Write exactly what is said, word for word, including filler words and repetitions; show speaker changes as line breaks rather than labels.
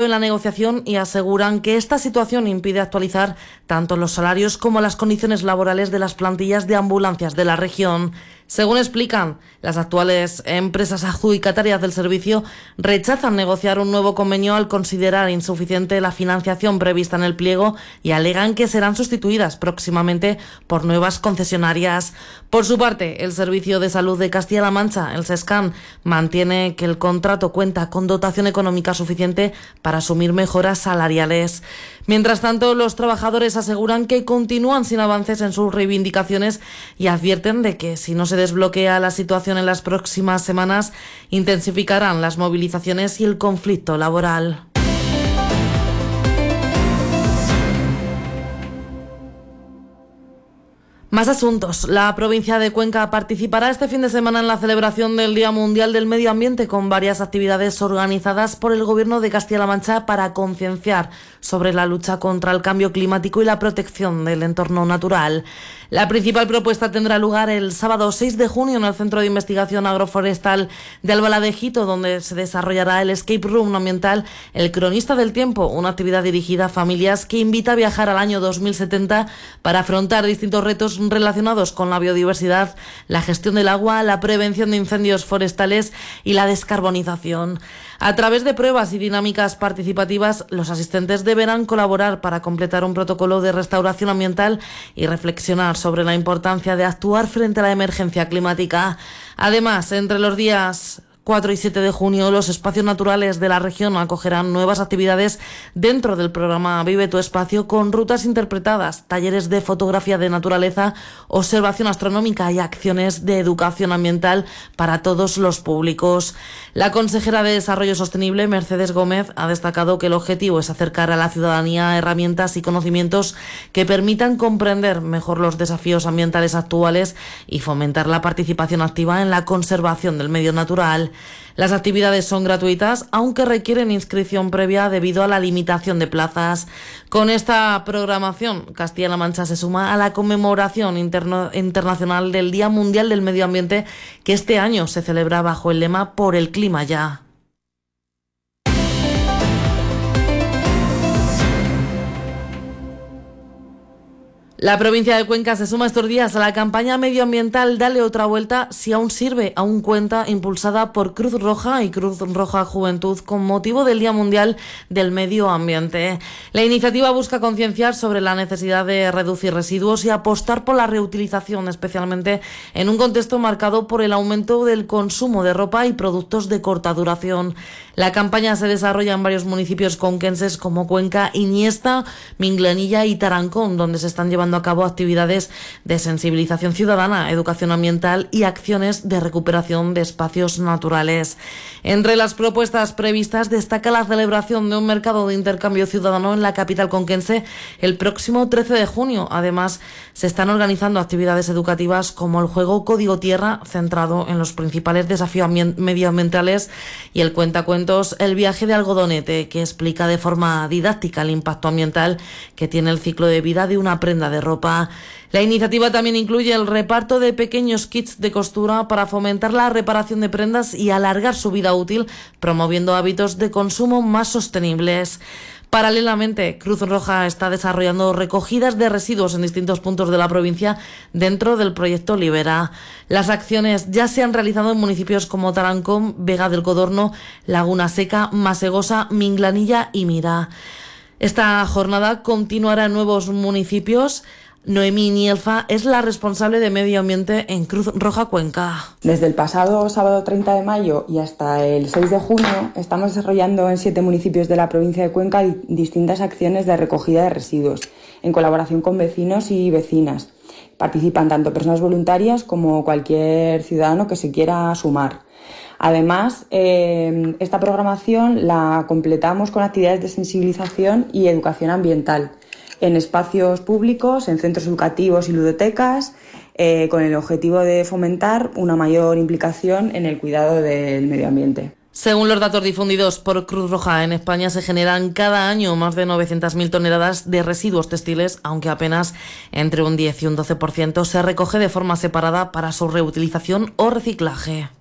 en la negociación y aseguran que esta situación impide actualizar tanto los salarios como las condiciones laborales de las plantillas de ambulancias de la región. Según explican, las actuales empresas adjudicatarias del servicio rechazan negociar un nuevo convenio al considerar insuficiente la financiación prevista en el pliego y alegan que serán sustituidas próximamente por nuevas concesionarias. Por su parte, el Servicio de Salud de Castilla-La Mancha, el SESCAN, mantiene que el contrato cuenta con dotación económica suficiente para asumir mejoras salariales. Mientras tanto, los trabajadores aseguran que continúan sin avances en sus reivindicaciones y advierten de que si no se desbloquea la situación en las próximas semanas, intensificarán las movilizaciones y el conflicto laboral. Más asuntos. La provincia de Cuenca participará este fin de semana en la celebración del Día Mundial del Medio Ambiente con varias actividades organizadas por el Gobierno de Castilla-La Mancha para concienciar sobre la lucha contra el cambio climático y la protección del entorno natural. La principal propuesta tendrá lugar el sábado seis de junio en el Centro de Investigación Agroforestal de Albalá de Jito, donde se desarrollará el Escape Room ambiental El Cronista del Tiempo, una actividad dirigida a familias que invita a viajar al año dos mil setenta para afrontar distintos retos relacionados con la biodiversidad, la gestión del agua, la prevención de incendios forestales y la descarbonización. A través de pruebas y dinámicas participativas, los asistentes deberán colaborar para completar un protocolo de restauración ambiental y reflexionar sobre la importancia de actuar frente a la emergencia climática. Además, entre los días cuatro y siete de junio, los espacios naturales de la región acogerán nuevas actividades dentro del programa Vive tu Espacio, con rutas interpretadas, talleres de fotografía de naturaleza, observación astronómica y acciones de educación ambiental para todos los públicos. La consejera de Desarrollo Sostenible, Mercedes Gómez, ha destacado que el objetivo es acercar a la ciudadanía herramientas y conocimientos que permitan comprender mejor los desafíos ambientales actuales y fomentar la participación activa en la conservación del medio natural. Las actividades son gratuitas, aunque requieren inscripción previa debido a la limitación de plazas. Con esta programación, Castilla-La Mancha se suma a la conmemoración interno- internacional del Día Mundial del Medio Ambiente, que este año se celebra bajo el lema Por el clima ya. La provincia de Cuenca se suma estos días a la campaña medioambiental Dale otra vuelta si aún sirve, aún cuenta, impulsada por Cruz Roja y Cruz Roja Juventud con motivo del Día Mundial del Medio Ambiente. La iniciativa busca concienciar sobre la necesidad de reducir residuos y apostar por la reutilización, especialmente en un contexto marcado por el aumento del consumo de ropa y productos de corta duración. La campaña se desarrolla en varios municipios conquenses como Cuenca, Iniesta, Minglanilla y Tarancón, donde se están llevando a cabo actividades de sensibilización ciudadana, educación ambiental y acciones de recuperación de espacios naturales. Entre las propuestas previstas destaca la celebración de un mercado de intercambio ciudadano en la capital conquense el próximo trece de junio. Además, se están organizando actividades educativas como el juego Código Tierra, centrado en los principales desafíos medioambientales, y el cuentacuentos El viaje de algodonete, que explica de forma didáctica el impacto ambiental que tiene el ciclo de vida de una prenda de ropa. La iniciativa también incluye el reparto de pequeños kits de costura para fomentar la reparación de prendas y alargar su vida útil, promoviendo hábitos de consumo más sostenibles. Paralelamente, Cruz Roja está desarrollando recogidas de residuos en distintos puntos de la provincia dentro del proyecto Libera. Las acciones ya se han realizado en municipios como Tarancón, Vega del Codorno, Laguna Seca, Masegosa, Minglanilla y Mira. Esta jornada continuará en nuevos municipios. Noemí Nielfa es la responsable de Medio Ambiente en Cruz Roja Cuenca.
Desde el pasado sábado treinta de mayo y hasta el seis de junio estamos desarrollando en siete municipios de la provincia de Cuenca distintas acciones de recogida de residuos en colaboración con vecinos y vecinas. Participan tanto personas voluntarias como cualquier ciudadano que se quiera sumar. Además, eh, esta programación la completamos con actividades de sensibilización y educación ambiental en espacios públicos, en centros educativos y ludotecas, eh, con el objetivo de fomentar una mayor implicación en el cuidado del medio ambiente.
Según los datos difundidos por Cruz Roja, en España se generan cada año más de novecientas mil toneladas de residuos textiles, aunque apenas entre un diez y un doce por ciento se recoge de forma separada para su reutilización o reciclaje.